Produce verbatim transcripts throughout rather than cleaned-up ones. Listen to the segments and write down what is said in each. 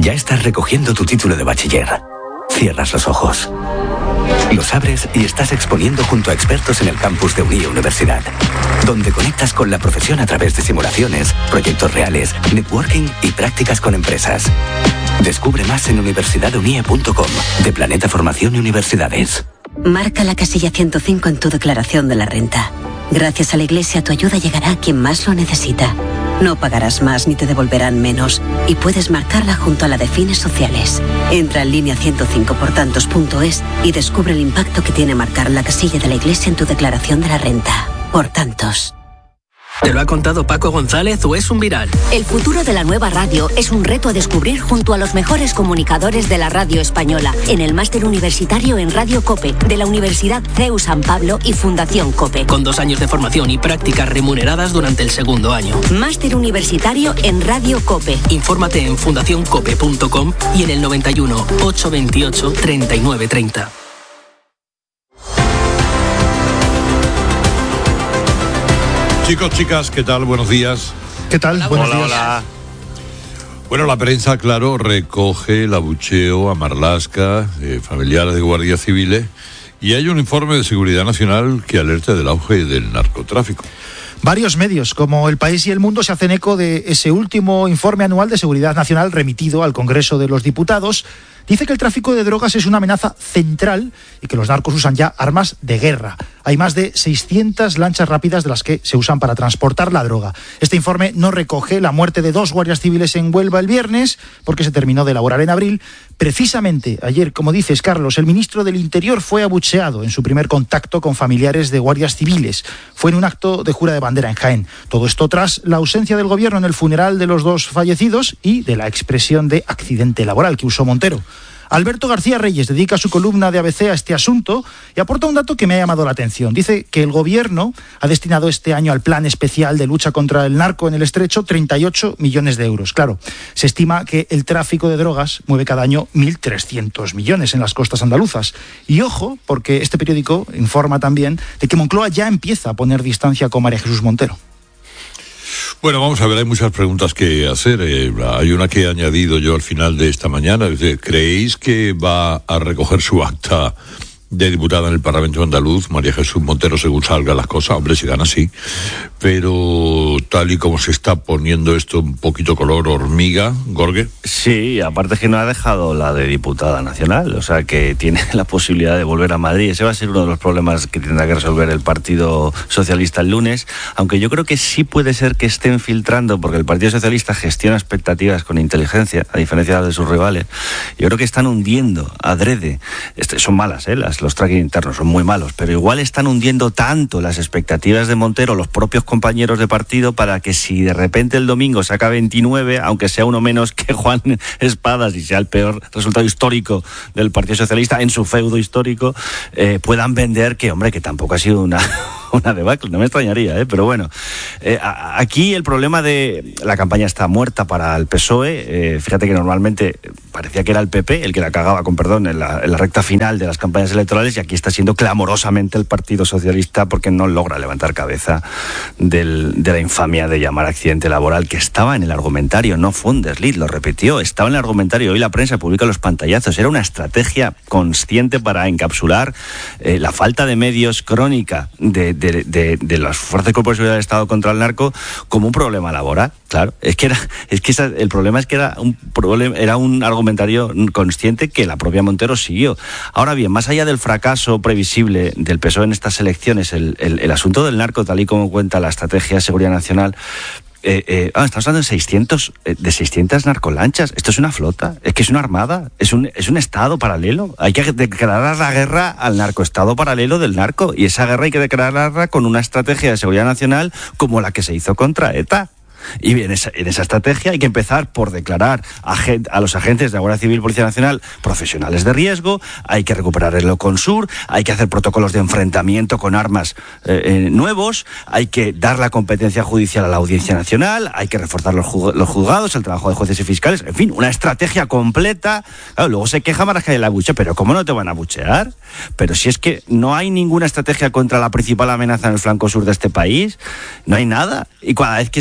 Ya estás recogiendo tu título de bachiller. Cierras los ojos. Los abres y estás exponiendo junto a expertos en el campus de Unie Universidad, donde conectas con la profesión a través de simulaciones, proyectos reales, networking y prácticas con empresas. Descubre más en universidad unie punto com, de Planeta Formación y Universidades. Marca la casilla ciento cinco en tu declaración de la renta. Gracias a la Iglesia, tu ayuda llegará a quien más lo necesita. No pagarás más ni te devolverán menos. Y puedes marcarla junto a la de fines sociales. Entra en línea ciento cinco por tantos punto es y descubre el impacto que tiene marcar la casilla de la Iglesia en tu declaración de la renta. Por tantos. ¿Te lo ha contado Paco González o es un viral? El futuro de la nueva radio es un reto a descubrir junto a los mejores comunicadores de la radio española en el máster universitario en Radio COPE de la Universidad C E U San Pablo y Fundación COPE. Con dos años de formación y prácticas remuneradas durante el segundo año. Máster universitario en Radio COPE. Infórmate en fundación cope punto com y en el noventa y uno, ochocientos veintiocho, treinta y nueve treinta. Chicos, chicas, ¿qué tal? Buenos días. ¿Qué tal? Hola, Buenos hola, días. hola. Bueno, la prensa, claro, recoge el abucheo a Marlaska, eh, familiares de guardias civiles, y hay un informe de Seguridad Nacional que alerta del auge del narcotráfico. Varios medios, como El País y El Mundo, se hacen eco de ese último informe anual de Seguridad Nacional remitido al Congreso de los Diputados. Dice que el tráfico de drogas es una amenaza central y que los narcos usan ya armas de guerra. Hay más de seiscientas lanchas rápidas de las que se usan para transportar la droga. Este informe no recoge la muerte de dos guardias civiles en Huelva el viernes, porque se terminó de elaborar en abril. Precisamente ayer, como dices, Carlos, el ministro del Interior fue abucheado en su primer contacto con familiares de guardias civiles. Fue en un acto de jura de bandera en Jaén. Todo esto tras la ausencia del gobierno en el funeral de los dos fallecidos y de la expresión de accidente laboral que usó Montero. Alberto García Reyes dedica su columna de A B C a este asunto y aporta un dato que me ha llamado la atención. Dice que el gobierno ha destinado este año al plan especial de lucha contra el narco en el Estrecho treinta y ocho millones de euros. Claro, se estima que el tráfico de drogas mueve cada año mil trescientos millones en las costas andaluzas. Y ojo, porque este periódico informa también de que Moncloa ya empieza a poner distancia con María Jesús Montero. Bueno, vamos a ver, hay muchas preguntas que hacer. Eh, hay una que he añadido yo al final de esta mañana. ¿Creéis que va a recoger su acta de diputada en el Parlamento andaluz, María Jesús Montero, según salgan las cosas? Hombre, si gana, sí. Pero tal y como se está poniendo esto un poquito color hormiga, Gorge. Sí, aparte que no ha dejado la de diputada nacional, o sea que tiene la posibilidad de volver a Madrid. Ese va a ser uno de los problemas que tendrá que resolver el Partido Socialista el lunes, aunque yo creo que sí puede ser que estén filtrando, porque el Partido Socialista gestiona expectativas con inteligencia, a diferencia de sus rivales. Yo creo que están hundiendo adrede. Este, son malas, ¿eh? Las, los tracking internos son muy malos, pero igual están hundiendo tanto las expectativas de Montero, los propios compañeros de partido, para que si de repente el domingo saca veintinueve, aunque sea uno menos que Juan Espadas y sea el peor resultado histórico del Partido Socialista en su feudo histórico, eh, puedan vender que, hombre, que tampoco ha sido una... una debacle, no me extrañaría, ¿eh? Pero bueno, eh, aquí el problema de la campaña está muerta para el P S O E. Eh, fíjate que normalmente parecía que era el P P el que la cagaba, con perdón, en la, en la recta final de las campañas electorales, y aquí está siendo clamorosamente el Partido Socialista porque no logra levantar cabeza del, de la infamia de llamar accidente laboral, que estaba en el argumentario, no fue un desliz, lo repitió, estaba en el argumentario. Hoy la prensa publica los pantallazos. Era una estrategia consciente para encapsular eh, la falta de medios crónica de De, de, de las fuerzas y cuerpos de seguridad del Estado contra el narco como un problema laboral. Claro, es que era, es que esa, el problema es que era un problema, era un argumentario consciente que la propia Montero siguió. Ahora bien, más allá del fracaso previsible del P S O E en estas elecciones, el, el, el asunto del narco, tal y como cuenta la Estrategia de Seguridad Nacional, Eh, eh, ah, estamos hablando de seiscientos, eh, de seiscientas narcolanchas. Esto es una flota, es que es una armada, es un, es un estado paralelo. Hay que declarar la guerra al narcoestado paralelo del narco, y esa guerra hay que declararla con una estrategia de seguridad nacional como la que se hizo contra ETA. Y en esa, en esa estrategia hay que empezar por declarar a, a los agentes de la Guardia Civil y Policía Nacional profesionales de riesgo, hay que recuperar el Oconsur, hay que hacer protocolos de enfrentamiento con armas eh, eh, nuevos, hay que dar la competencia judicial a la Audiencia Nacional, hay que reforzar los, juz, los juzgados, el trabajo de jueces y fiscales, en fin, una estrategia completa. Claro, luego se queja Marlaska de la buche, pero ¿cómo no te van a buchear? Pero si es que no hay ninguna estrategia contra la principal amenaza en el flanco sur de este país, no hay nada. Y cada vez que saca la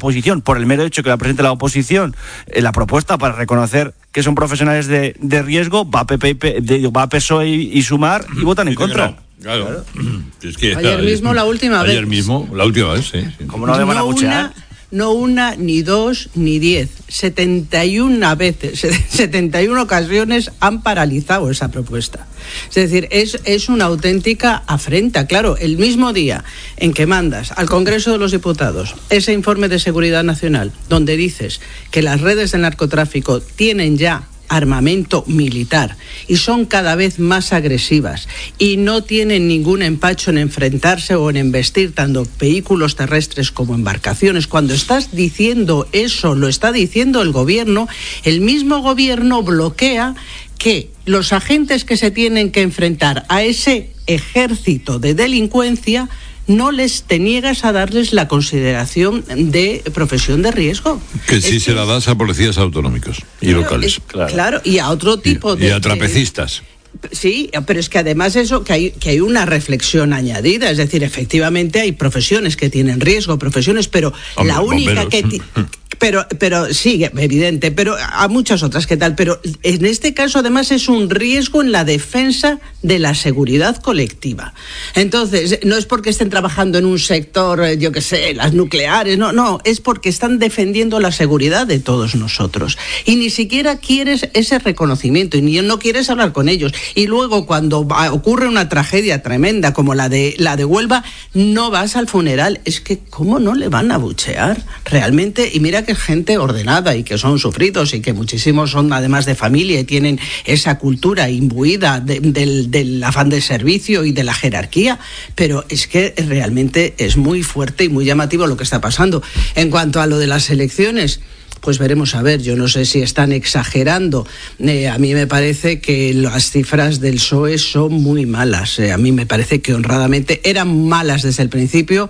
oposición, por el mero hecho que la presente la oposición, eh, la propuesta para reconocer que son profesionales de, de riesgo, va P P, de, va P S O E y, y Sumar y votan en contra. Claro. claro. Es que, ayer claro, mismo, la última ayer vez. Ayer mismo, la última vez, sí. sí. ¿Cómo no le van a buchear? No una, ni dos, ni diez. setenta y una veces, setenta y una ocasiones han paralizado esa propuesta. Es decir, es, es una auténtica afrenta. Claro, el mismo día en que mandas al Congreso de los Diputados ese informe de seguridad nacional, donde dices que las redes del narcotráfico tienen ya armamento militar y son cada vez más agresivas y no tienen ningún empacho en enfrentarse o en embestir tanto vehículos terrestres como embarcaciones. Cuando estás diciendo eso, lo está diciendo el gobierno, el mismo gobierno bloquea que los agentes que se tienen que enfrentar a ese ejército de delincuencia no les te niegas a darles la consideración de profesión de riesgo. Que sí es se que la das a policías autonómicos y claro, locales. Es, claro. claro, y a otro tipo y, de... Y a trapecistas. Sí, pero es que además eso, que hay, que hay una reflexión añadida, es decir, efectivamente hay profesiones que tienen riesgo, profesiones, pero Hombre, la única bomberos. que... Ti, Pero, pero sí, evidente, pero a muchas otras, ¿qué tal? Pero en este caso, además, es un riesgo en la defensa de la seguridad colectiva. Entonces, no es porque estén trabajando en un sector, yo qué sé, las nucleares, no, no, es porque están defendiendo la seguridad de todos nosotros. Y ni siquiera quieres ese reconocimiento, y ni no quieres hablar con ellos. Y luego, cuando va, ocurre una tragedia tremenda como la de, la de Huelva, no vas al funeral. Es que, ¿cómo no le van a buchear? Realmente, y mira que gente ordenada y que son sufridos y que muchísimos son además de familia y tienen esa cultura imbuida de, del, del afán de servicio y de la jerarquía, pero es que realmente es muy fuerte y muy llamativo lo que está pasando. En cuanto a lo de las elecciones, pues veremos a ver, yo no sé si están exagerando. Eh, a mí me parece que las cifras del P S O E son muy malas. Eh, a mí me parece que honradamente eran malas desde el principio.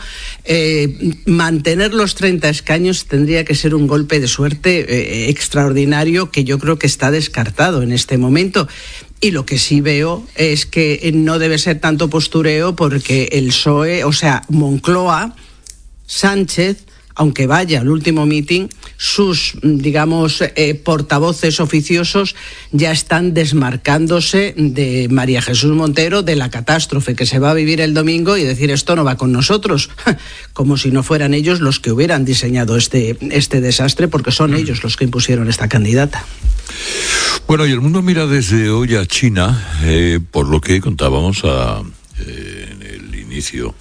Eh, mantener los treinta escaños tendría que ser un golpe de suerte eh, extraordinario que yo creo que está descartado en este momento. Y lo que sí veo es que no debe ser tanto postureo porque el P S O E, o sea, Moncloa, Sánchez, aunque vaya al último meeting, sus, digamos, eh, portavoces oficiosos ya están desmarcándose de María Jesús Montero, de la catástrofe que se va a vivir el domingo y decir esto no va con nosotros, como si no fueran ellos los que hubieran diseñado este, este desastre, porque son ellos los que impusieron esta candidata. Bueno, y el mundo mira desde hoy a China, eh, por lo que contábamos a, eh, en el inicio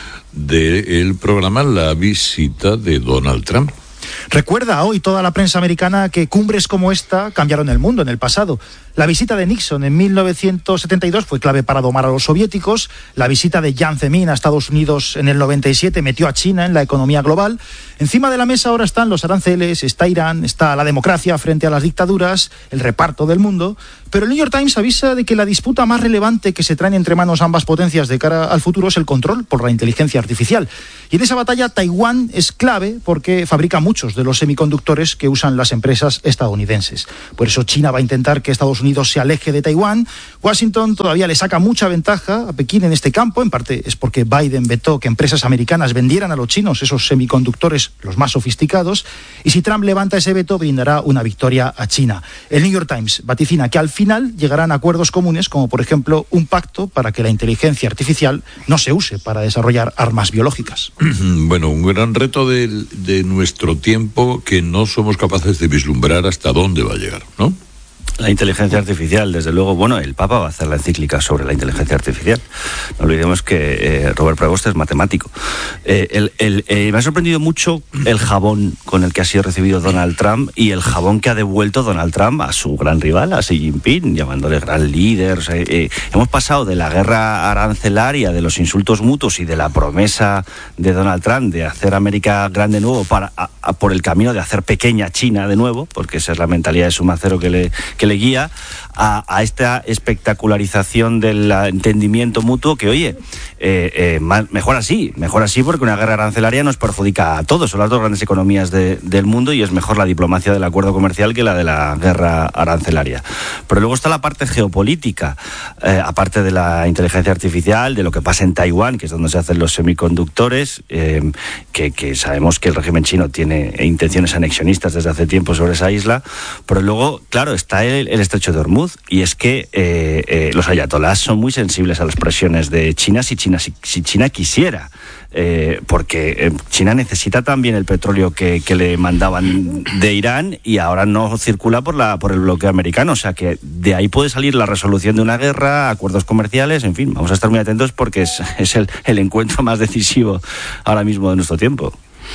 del programa, la visita de Donald Trump. Recuerda hoy toda la prensa americana que cumbres como esta cambiaron el mundo en el pasado. La visita de Nixon en mil novecientos setenta y dos fue clave para domar a los soviéticos. La visita de Jiang Zemin a Estados Unidos en el noventa y siete metió a China en la economía global. Encima de la mesa ahora están los aranceles, está Irán, está la democracia frente a las dictaduras, el reparto del mundo. Pero el New York Times avisa de que la disputa más relevante que se traen entre manos ambas potencias de cara al futuro es el control por la inteligencia artificial. Y en esa batalla Taiwán es clave porque fabrica muchos de los semiconductores que usan las empresas estadounidenses. Por eso China va a intentar que Estados Unidos se aleje de Taiwán. Washington todavía le saca mucha ventaja a Pekín en este campo, en parte es porque Biden vetó que empresas americanas vendieran a los chinos esos semiconductores los más sofisticados, y si Trump levanta ese veto brindará una victoria a China. El New York Times vaticina que al final llegarán a acuerdos comunes, como por ejemplo un pacto para que la inteligencia artificial no se use para desarrollar armas biológicas. Bueno, un gran reto de, de nuestro tiempo que no somos capaces de vislumbrar hasta dónde va a llegar, ¿no? La inteligencia artificial, desde luego, bueno, el Papa va a hacer la encíclica sobre la inteligencia artificial. No olvidemos que eh, Robert Prevost es matemático. Eh, el, el, eh, me ha sorprendido mucho el jabón con el que ha sido recibido Donald Trump y el jabón que ha devuelto Donald Trump a su gran rival, a Xi Jinping, llamándole gran líder. O sea, eh, hemos pasado de la guerra arancelaria, de los insultos mutuos y de la promesa de Donald Trump de hacer América grande de nuevo para, a, a, por el camino de hacer pequeña China de nuevo, porque esa es la mentalidad de suma cero que le... Que que le guía a, a esta espectacularización del entendimiento mutuo que, oye, eh, eh, más, mejor así, mejor así porque una guerra arancelaria nos perjudica a todos, son las dos grandes economías de, del mundo y es mejor la diplomacia del acuerdo comercial que la de la guerra arancelaria. Pero luego está la parte geopolítica, eh, aparte de la inteligencia artificial, de lo que pasa en Taiwán, que es donde se hacen los semiconductores, eh, que, que sabemos que el régimen chino tiene intenciones anexionistas desde hace tiempo sobre esa isla, pero luego, claro, está el, el estrecho de Hormuz, y es que eh, eh, los ayatolás son muy sensibles a las presiones de China si China, si, si China quisiera. Eh, porque eh, China necesita también el petróleo que, que le mandaban de Irán y ahora no circula por la por el bloqueo americano, o sea que de ahí puede salir la resolución de una guerra, acuerdos comerciales, en fin, vamos a estar muy atentos porque es, es el, el encuentro más decisivo ahora mismo de nuestro tiempo.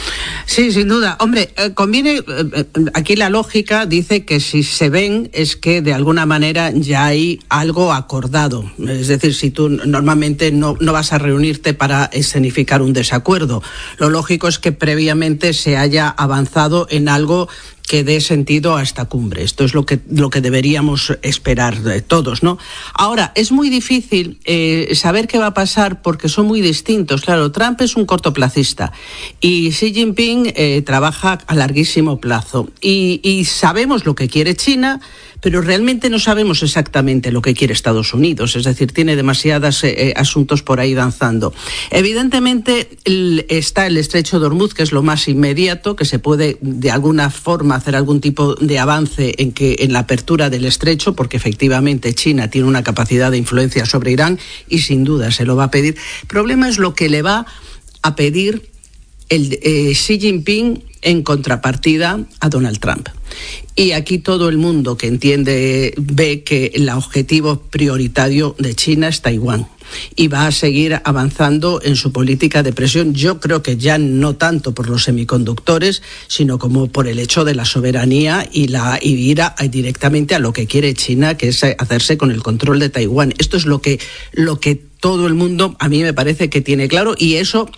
Sí, sin duda. Hombre, eh, conviene, eh, aquí la lógica dice que si se ven es que de alguna manera ya hay algo acordado. Es decir, si tú normalmente no, no vas a reunirte para escenificar un desacuerdo. Lo lógico es que previamente se haya avanzado en algo que dé sentido a esta cumbre. Esto es lo que lo que deberíamos esperar de todos, ¿no? Ahora, es muy difícil eh, saber qué va a pasar porque son muy distintos. Claro, Trump es un cortoplacista y Xi Jinping eh, trabaja a larguísimo plazo. Y, y sabemos lo que quiere China, pero realmente no sabemos exactamente lo que quiere Estados Unidos. Es decir, tiene demasiados eh, asuntos por ahí danzando. Evidentemente el, está el estrecho de Hormuz, que es lo más inmediato, que se puede de alguna forma hacer algún tipo de avance en que en la apertura del estrecho, porque efectivamente China tiene una capacidad de influencia sobre Irán y sin duda se lo va a pedir. El problema es lo que le va a pedir el eh, Xi Jinping en contrapartida a Donald Trump. Y aquí todo el mundo que entiende ve que el objetivo prioritario de China es Taiwán y va a seguir avanzando en su política de presión. Yo creo que ya no tanto por los semiconductores, sino como por el hecho de la soberanía y la y ir a, directamente a lo que quiere China, que es hacerse con el control de Taiwán. Esto es lo que lo que todo el mundo a mí me parece que tiene claro, y eso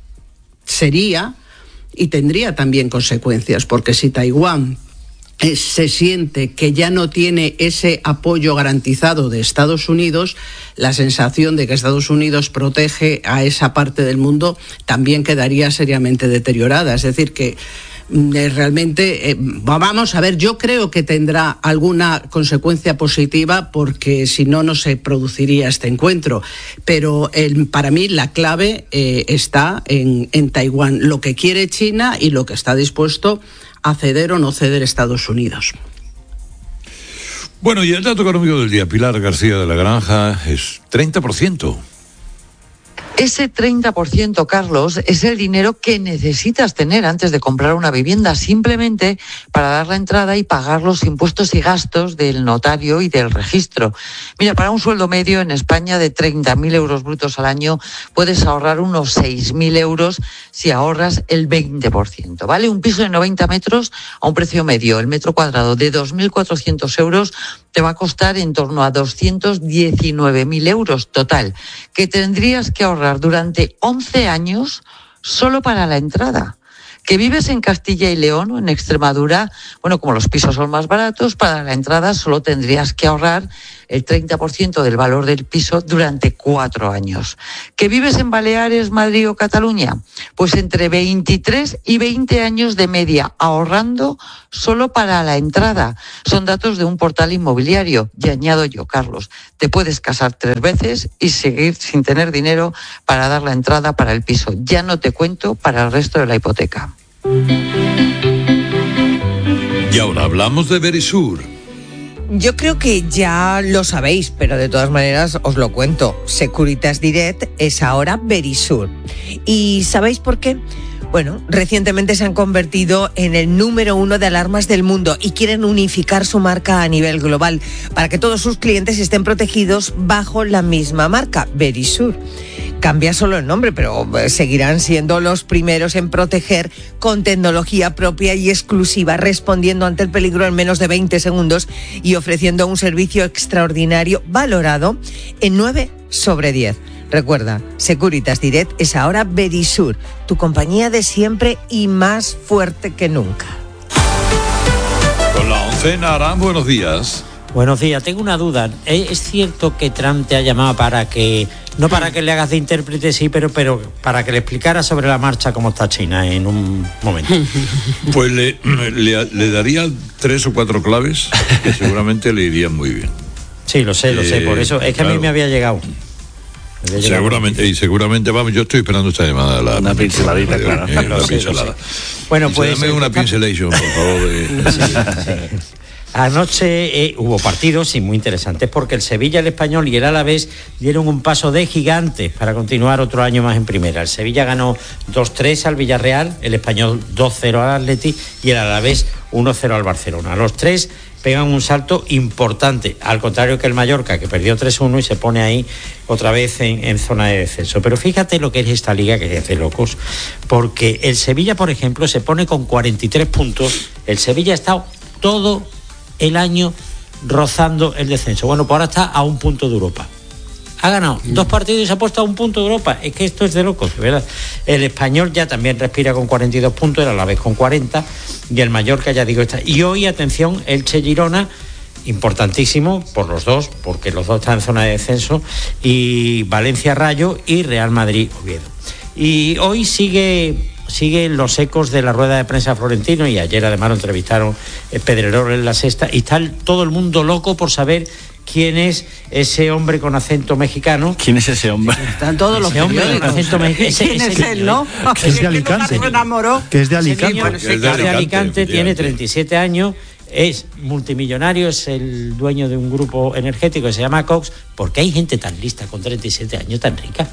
sería y tendría también consecuencias, porque si Taiwán eh, se siente que ya no tiene ese apoyo garantizado de Estados Unidos, la sensación de que Estados Unidos protege a esa parte del mundo también quedaría seriamente deteriorada. Es decir, que eh, realmente, eh, vamos a ver, yo creo que tendrá alguna consecuencia positiva porque si no, no se produciría este encuentro. Pero el, para mí la clave eh, está en, en Taiwán, lo que quiere China y lo que está dispuesto a ceder o no ceder Estados Unidos. Bueno, y el dato económico del día, Pilar García de la Granja, es treinta por ciento. Ese treinta por ciento, Carlos, es el dinero que necesitas tener antes de comprar una vivienda, simplemente para dar la entrada y pagar los impuestos y gastos del notario y del registro. Mira, para un sueldo medio en España de treinta mil euros brutos al año puedes ahorrar unos seis mil euros si ahorras el veinte por ciento. ¿Vale? Un piso de noventa metros a un precio medio, el metro cuadrado de dos mil cuatrocientos euros, te va a costar en torno a doscientos diecinueve mil euros total, que tendrías que ahorrar durante once años solo para la entrada. Que vives en Castilla y León o en Extremadura, bueno, como los pisos son más baratos, para la entrada solo tendrías que ahorrar el treinta por ciento del valor del piso durante cuatro años. ¿Que vives en Baleares, Madrid o Cataluña? Pues entre veintitrés y veinte años de media ahorrando solo para la entrada. Son datos de un portal inmobiliario. Y añado yo, Carlos, te puedes casar tres veces y seguir sin tener dinero para dar la entrada para el piso. Ya no te cuento para el resto de la hipoteca. Y ahora hablamos de Verisur. Yo creo que ya lo sabéis, pero de todas maneras os lo cuento. Securitas Direct es ahora Verisur. ¿Y sabéis por qué? Bueno, recientemente se han convertido en el número uno de alarmas del mundo y quieren unificar su marca a nivel global para que todos sus clientes estén protegidos bajo la misma marca, Verisur. Cambia solo el nombre, pero seguirán siendo los primeros en proteger con tecnología propia y exclusiva, respondiendo ante el peligro en menos de veinte segundos y ofreciendo un servicio extraordinario valorado en nueve sobre diez. Recuerda, Securitas Direct es ahora Verisur, tu compañía de siempre y más fuerte que nunca. Con la oncena, Arán, buenos días. Buenos días, tengo una duda. ¿Es cierto que Trump te ha llamado para que, no para que le hagas de intérprete, sí, pero, pero para que le explicara sobre la marcha cómo está China en un momento? Pues le, le, le daría tres o cuatro claves que seguramente le irían muy bien. Sí, lo sé, lo eh, sé, por eso es que claro. A mí me había llegado. Me había llegado seguramente, y seguramente, vamos, yo estoy esperando esta llamada. La, una pinceladita, claro. Eh, una sé, pincelada. Bueno, pues... Dame una pincelation, por favor. De... Sí, sí. Anoche eh, hubo partidos y muy interesantes porque el Sevilla, el Español y el Alavés dieron un paso de gigantes para continuar otro año más en primera. El Sevilla ganó dos tres al Villarreal, el Español dos cero al Atleti y el Alavés uno cero al Barcelona. Los tres pegan un salto importante, al contrario que el Mallorca, que perdió tres uno y se pone ahí otra vez en, en zona de descenso. Pero fíjate lo que es esta liga, que es de locos, porque el Sevilla, por ejemplo, se pone con cuarenta y tres puntos. El Sevilla ha estado todo el año rozando el descenso. Bueno, pues ahora está a un punto de Europa. Ha ganado mm. dos partidos y se ha puesto a un punto de Europa. Es que esto es de locos, ¿verdad? El Español ya también respira con cuarenta y dos puntos, el Alavés con cuarenta y el Mallorca, ya digo, está. Y hoy, atención, Elche Girona, importantísimo por los dos, porque los dos están en zona de descenso, y Valencia Rayo y Real Madrid Oviedo. Y hoy sigue... siguen los ecos de la rueda de prensa Florentino, y ayer además lo entrevistaron Pedrerol en La Sexta, y está todo el mundo loco por saber quién es ese hombre con acento mexicano. ¿Quién es ese hombre? Están todos los hombre con acento mexicano. Ese, ¿Quién es él, no? Que es de Alicante. Que es de Alicante. Niño, que es de Alicante, Alicante tiene treinta y siete años, es multimillonario, es el dueño de un grupo energético que se llama Cox. ¿Por qué hay gente tan lista con treinta y siete años tan rica?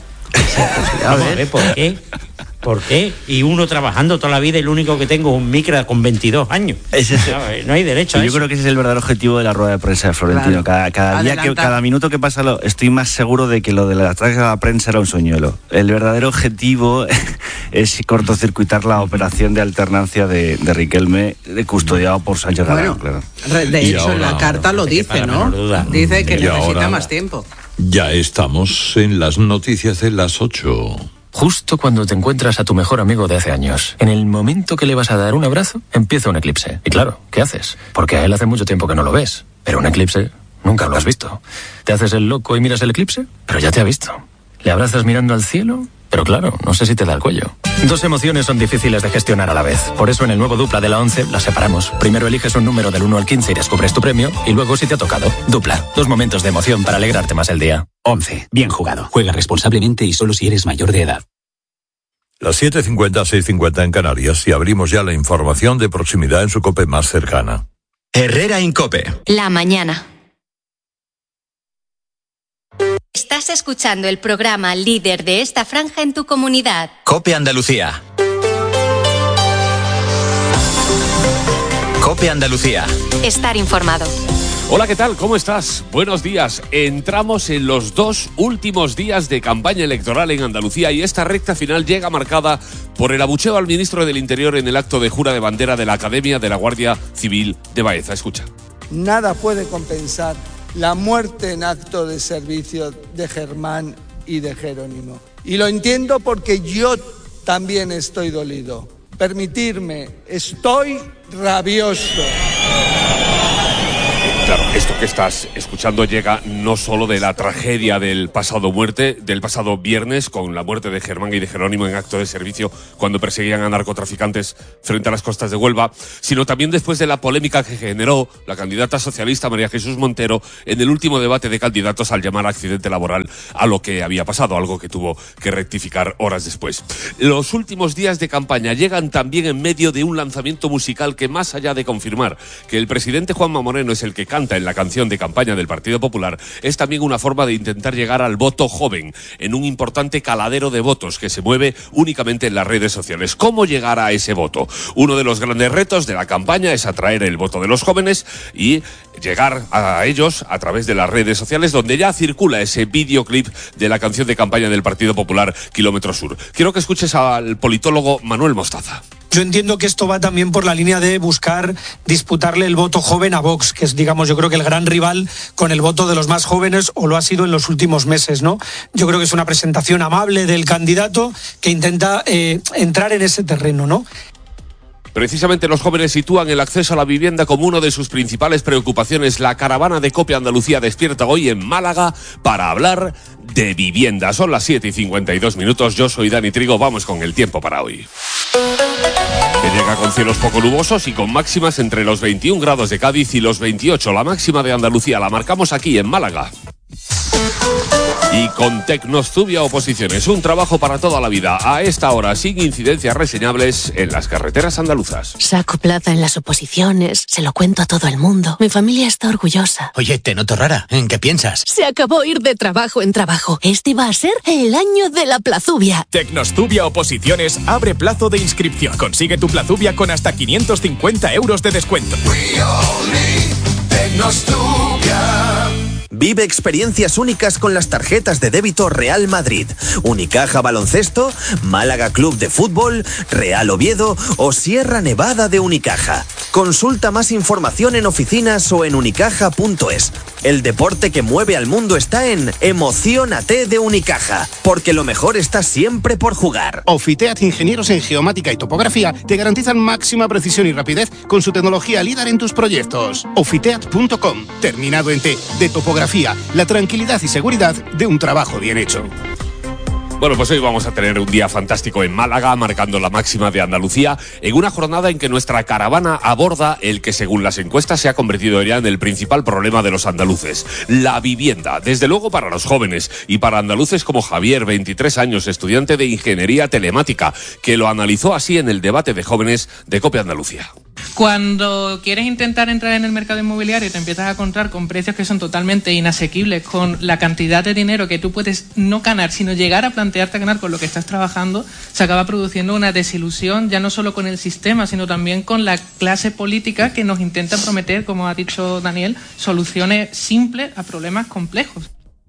A ver, ¿por qué? ¿Por qué? Y uno trabajando toda la vida y lo único que tengo es un micra con veintidós años. Ese es, no, no hay derecho a yo eso. Yo creo que ese es el verdadero objetivo de la rueda de prensa de Florentino. Claro. Cada, cada día, que, cada minuto que pasa, lo, estoy más seguro de que lo de la ataque a la prensa era un soñuelo. El verdadero objetivo es cortocircuitar la operación de alternancia de, de Riquelme, de custodiado por Sánchez Galán, bueno, claro. De hecho, ahora, en la carta lo dice, ¿no? Dice que necesita ahora, más tiempo. Ya estamos en las noticias de las ocho. Justo cuando te encuentras a tu mejor amigo de hace años, en el momento que le vas a dar un abrazo, empieza un eclipse. Y claro, ¿qué haces? Porque a él hace mucho tiempo que no lo ves. Pero un eclipse nunca lo has visto. ¿Te haces el loco y miras el eclipse? Pero ya te ha visto. ¿Le abrazas mirando al cielo? Pero claro, no sé si te da el cuello. Dos emociones son difíciles de gestionar a la vez. Por eso en el nuevo Dupla de la once las separamos. Primero eliges un número del uno al quince y descubres tu premio. Y luego si te ha tocado. Dupla. Dos momentos de emoción para alegrarte más el día. once. Bien jugado. Juega responsablemente y solo si eres mayor de edad. Las siete cincuenta, seis cincuenta en Canarias, y abrimos ya la información de proximidad en su COPE más cercana. Herrera Incope. La mañana. Estás escuchando el programa líder de esta franja en tu comunidad. COPE Andalucía. COPE Andalucía. Estar informado. Hola, ¿qué tal? ¿Cómo estás? Buenos días. Entramos en los dos últimos días de campaña electoral en Andalucía y esta recta final llega marcada por el abucheo al ministro del Interior en el acto de jura de bandera de la Academia de la Guardia Civil de Baeza. Escucha. Nada puede compensar la muerte en acto de servicio de Germán y de Jerónimo. Y lo entiendo porque yo también estoy dolido. Permitirme, estoy rabioso. Claro, esto que estás escuchando llega no solo de la tragedia del pasado muerte, del pasado viernes, con la muerte de Germán y de Jerónimo en acto de servicio cuando perseguían a narcotraficantes frente a las costas de Huelva, sino también después de la polémica que generó la candidata socialista María Jesús Montero en el último debate de candidatos al llamar accidente laboral a lo que había pasado, algo que tuvo que rectificar horas después. Los últimos días de campaña llegan también en medio de un lanzamiento musical que, más allá de confirmar que el presidente Juanma Moreno es el que canta en la canción de campaña del Partido Popular, es también una forma de intentar llegar al voto joven en un importante caladero de votos que se mueve únicamente en las redes sociales. ¿Cómo llegar a ese voto? Uno de los grandes retos de la campaña es atraer el voto de los jóvenes y llegar a ellos a través de las redes sociales, donde ya circula ese videoclip de la canción de campaña del Partido Popular, Kilómetro Sur. Quiero que escuches al politólogo Manuel Mostaza. Yo entiendo que esto va también por la línea de buscar disputarle el voto joven a Vox, que es, digamos, yo creo que el gran rival con el voto de los más jóvenes, o lo ha sido en los últimos meses, ¿no? Yo creo que es una presentación amable del candidato que intenta eh, entrar en ese terreno, ¿no? Precisamente los jóvenes sitúan el acceso a la vivienda como una de sus principales preocupaciones. La caravana de COPE Andalucía despierta hoy en Málaga para hablar de vivienda. Son las siete y cincuenta y dos minutos. Yo soy Dani Trigo. Vamos con el tiempo para hoy. Que llega con cielos poco nubosos y con máximas entre los veintiún grados de Cádiz y los veintiocho. La máxima de Andalucía la marcamos aquí en Málaga. Y con Tecnostubia Oposiciones, un trabajo para toda la vida, a esta hora sin incidencias reseñables en las carreteras andaluzas. Saco plaza en las oposiciones, se lo cuento a todo el mundo. Mi familia está orgullosa. Oye, te noto rara, ¿en qué piensas? Se acabó ir de trabajo en trabajo. Este va a ser el año de la plazubia. Tecnostubia Oposiciones abre plazo de inscripción. Consigue tu plazubia con hasta quinientos cincuenta euros de descuento. Tecnostubia. Vive experiencias únicas con las tarjetas de débito Real Madrid, Unicaja Baloncesto, Málaga Club de Fútbol, Real Oviedo o Sierra Nevada de Unicaja. Consulta más información en oficinas o en unicaja punto es. El deporte que mueve al mundo está en Emociónate de Unicaja, porque lo mejor está siempre por jugar. Ofiteat Ingenieros en Geomática y Topografía te garantizan máxima precisión y rapidez con su tecnología líder en tus proyectos. Ofiteat punto com, terminado en T, de topografía, la tranquilidad y seguridad de un trabajo bien hecho. Bueno, pues hoy vamos a tener un día fantástico en Málaga, marcando la máxima de Andalucía, en una jornada en que nuestra caravana aborda el que, según las encuestas, se ha convertido ya en el principal problema de los andaluces, la vivienda. Desde luego para los jóvenes y para andaluces como Javier, veintitrés años, estudiante de Ingeniería Telemática, que lo analizó así en el debate de jóvenes de COPE Andalucía. Cuando quieres intentar entrar en el mercado inmobiliario y te empiezas a encontrar con precios que son totalmente inasequibles, con la cantidad de dinero que tú puedes no ganar, sino llegar a plantearte ganar con lo que estás trabajando, se acaba produciendo una desilusión ya no solo con el sistema, sino también con la clase política que nos intenta prometer, como ha dicho Daniel, soluciones simples a problemas complejos.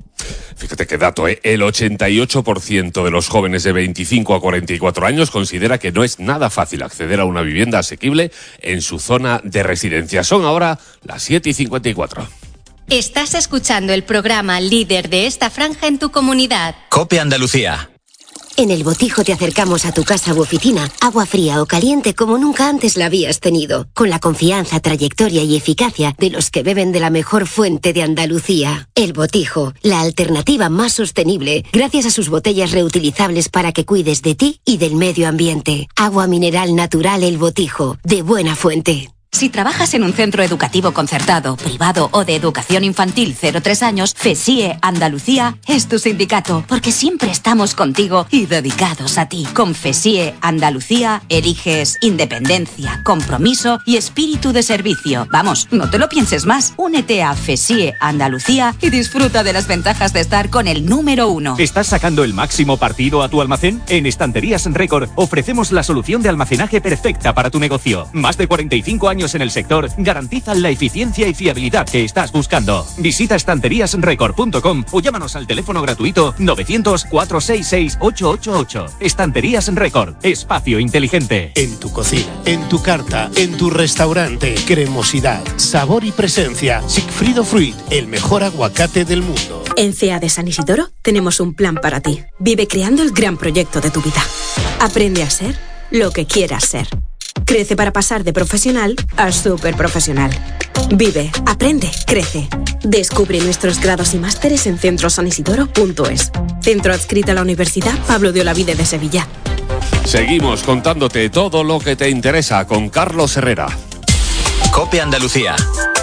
Fíjate qué dato, ¿eh? El ochenta y ocho por ciento de los jóvenes de veinticinco a cuarenta y cuatro años considera que no es nada fácil acceder a una vivienda asequible en su zona de residencia. Son ahora las siete y cincuenta y cuatro. Estás escuchando el programa líder de esta franja en tu comunidad. COPE Andalucía. En El Botijo te acercamos a tu casa u oficina, agua fría o caliente como nunca antes la habías tenido, con la confianza, trayectoria y eficacia de los que beben de la mejor fuente de Andalucía. El Botijo, la alternativa más sostenible, gracias a sus botellas reutilizables para que cuides de ti y del medio ambiente. Agua mineral natural El Botijo, de buena fuente. Si trabajas en un centro educativo concertado, privado o de educación infantil cero a tres años, FESIE Andalucía es tu sindicato, porque siempre estamos contigo y dedicados a ti. Con FESIE Andalucía eliges independencia, compromiso y espíritu de servicio. Vamos, no te lo pienses más. Únete a FESIE Andalucía y disfruta de las ventajas de estar con el número uno. ¿Estás sacando el máximo partido a tu almacén? En Estanterías Récord ofrecemos la solución de almacenaje perfecta para tu negocio. Más de cuarenta y cinco años en el sector garantizan la eficiencia y fiabilidad que estás buscando. Visita estanterías récord punto com o llámanos al teléfono gratuito novecientos, cuatrocientos sesenta y seis, ochocientos ochenta y ocho. Estanterías Récord, espacio inteligente. En tu cocina, en tu carta, en tu restaurante, cremosidad, sabor y presencia. Sigfrido Fruit, el mejor aguacate del mundo. En C E A de San Isidoro tenemos un plan para ti. Vive creando el gran proyecto de tu vida. Aprende a ser lo que quieras ser. Crece para pasar de profesional a súper profesional. Vive, aprende, crece. Descubre nuestros grados y másteres en centro san isidoro punto es. Centro adscrito a la Universidad Pablo de Olavide de Sevilla. Seguimos contándote todo lo que te interesa con Carlos Herrera. COPE Andalucía.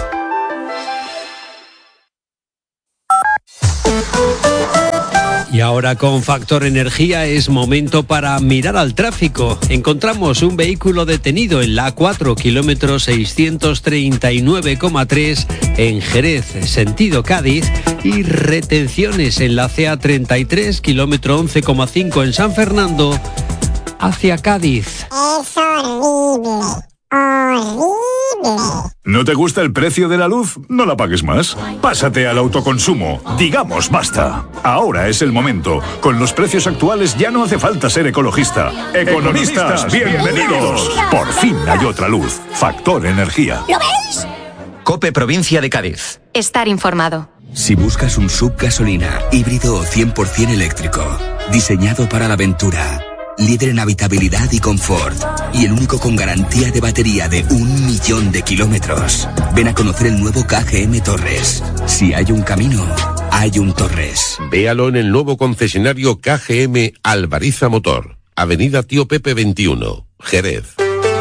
Y ahora con Factor Energía es momento para mirar al tráfico. Encontramos un vehículo detenido en la A cuatro, kilómetro seiscientos treinta y nueve coma tres en Jerez, sentido Cádiz, y retenciones en la C A treinta y tres, kilómetro once coma cinco en San Fernando, hacia Cádiz. Es horrible, horrible. ¿No te gusta el precio de la luz? No la pagues más. Pásate al autoconsumo. Digamos basta. Ahora es el momento. Con los precios actuales ya no hace falta ser ecologista. Economistas, bienvenidos. Por fin hay otra luz. Factor Energía. ¿Lo veis? COPE Provincia de Cádiz. Estar informado. Si buscas un sub gasolina, híbrido o cien por ciento eléctrico, diseñado para la aventura, líder en habitabilidad y confort. Y el único con garantía de batería de un millón de kilómetros. Ven a conocer el nuevo K G M Torres. Si hay un camino, hay un Torres. Véalo en el nuevo concesionario K G M Alvariza Motor. Avenida Tío Pepe veintiuno, Jerez.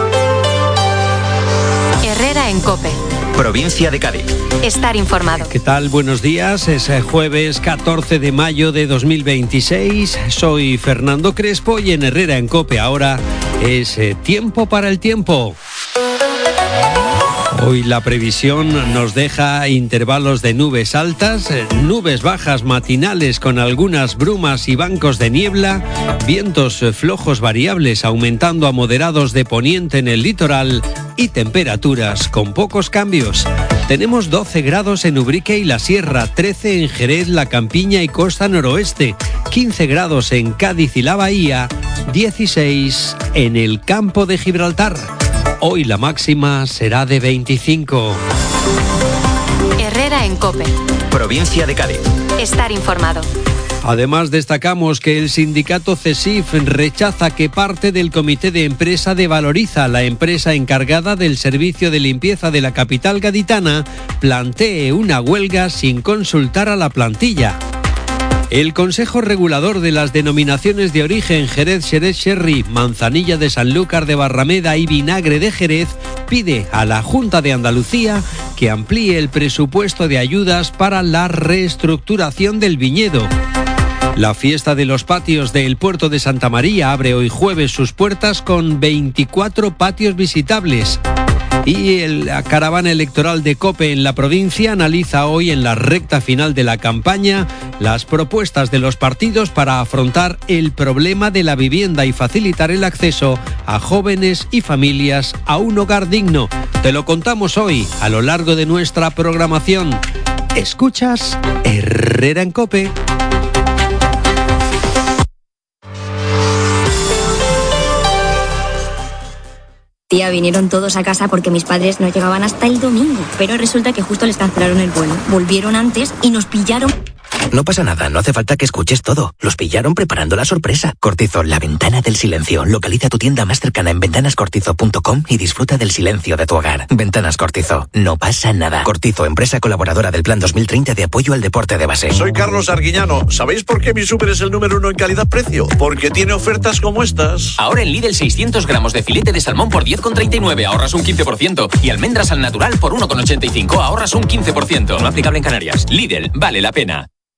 Herrera en COPE. Provincia de Cádiz. Estar informado. ¿Qué tal? Buenos días. Es jueves catorce de mayo de dos mil veintiséis. Soy Fernando Crespo y en Herrera en COPE ahora es eh, tiempo para el tiempo. Hoy la previsión nos deja intervalos de nubes altas, nubes bajas matinales con algunas brumas y bancos de niebla, vientos flojos variables aumentando a moderados de poniente en el litoral y temperaturas con pocos cambios. Tenemos doce grados en Ubrique y la Sierra, trece en Jerez, la Campiña y Costa Noroeste, quince grados en Cádiz y la Bahía, dieciséis en el Campo de Gibraltar. Hoy la máxima será de veinticinco. Herrera en COPE. Provincia de Cádiz. Estar informado. Además, destacamos que el sindicato CESIF rechaza que parte del comité de empresa de Valoriza, la empresa encargada del servicio de limpieza de la capital gaditana, plantee una huelga sin consultar a la plantilla. El Consejo Regulador de las Denominaciones de Origen Jerez, Xerez, Sherry, Manzanilla de Sanlúcar de Barrameda y Vinagre de Jerez pide a la Junta de Andalucía que amplíe el presupuesto de ayudas para la reestructuración del viñedo. La fiesta de los patios del puerto de Santa María abre hoy jueves sus puertas con veinticuatro patios visitables. Y el- la caravana electoral de COPE en la provincia analiza hoy en la recta final de la campaña las propuestas de los partidos para afrontar el problema de la vivienda y facilitar el acceso a jóvenes y familias a un hogar digno. Te lo contamos hoy a lo largo de nuestra programación. ¿Escuchas Herrera en COPE? Tía, vinieron todos a casa porque mis padres no llegaban hasta el domingo, pero resulta que justo les cancelaron el vuelo. Volvieron antes y nos pillaron. No pasa nada, no hace falta que escuches todo. Los pillaron preparando la sorpresa. Cortizo, la ventana del silencio. Localiza tu tienda más cercana en ventanas cortizo punto com y disfruta del silencio de tu hogar. Ventanas Cortizo, no pasa nada. Cortizo, empresa colaboradora del Plan dos mil treinta de apoyo al deporte de base. Soy Carlos Arguiñano. ¿Sabéis por qué mi súper es el número uno en calidad-precio? Porque tiene ofertas como estas. Ahora en Lidl seiscientos gramos de filete de salmón por diez con treinta y nueve, ahorras un quince por ciento. Y almendras al natural por uno con ochenta y cinco, ahorras un quince por ciento. No aplicable en Canarias. Lidl, vale la pena.